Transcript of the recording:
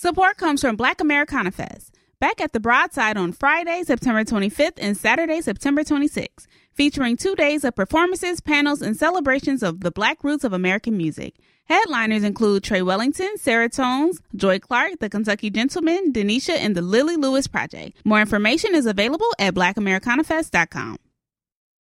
Support comes from Black Americana Fest, back at the Broadside on Friday, September 25th and Saturday, September 26th, featuring 2 days of performances, panels, and celebrations of the Black roots of American music. Headliners include Trey Wellington, Sarah Tones, Joy Clark, The Kentucky Gentlemen, Denisha, and the Lily Lewis Project. More information is available at blackamericanafest.com.